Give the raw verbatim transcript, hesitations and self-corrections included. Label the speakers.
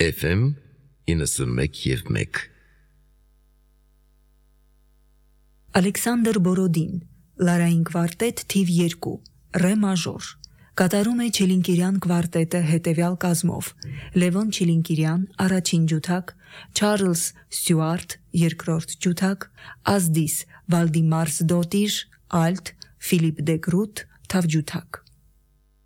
Speaker 1: Էֆ Էմ իննսունմեկ և մեկ
Speaker 2: Ալեքսանդր Բորոդին, Լարային կվարտետ թիվ երկու, ռե մաժոր, կատարում է Չիլինկիրյան կվարտետը հետևյալ կազմով. Լևոն Չիլինկիրյան, առաջին ջութակ, Չարլզ Ստյուարտ, երկրորդ ջութակ, Ազդիս Վալդիմարս Դոտիր, ալտ, Ֆիլիպ դե Գրուտ, թավջութակ։